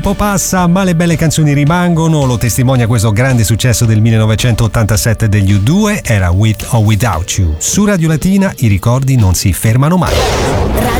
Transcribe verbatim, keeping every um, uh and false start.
tempo passa, ma le belle canzoni rimangono, lo testimonia questo grande successo del millenovecentottantasette degli U due, era With or Without You. Su Radio Latina i ricordi non si fermano mai.